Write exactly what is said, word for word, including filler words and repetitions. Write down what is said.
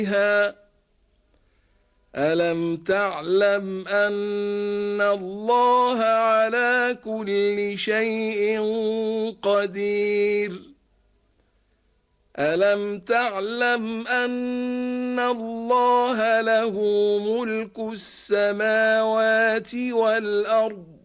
ألم تعلم أن الله على كل شيء قدير ألم تعلم أن الله له ملك السماوات والأرض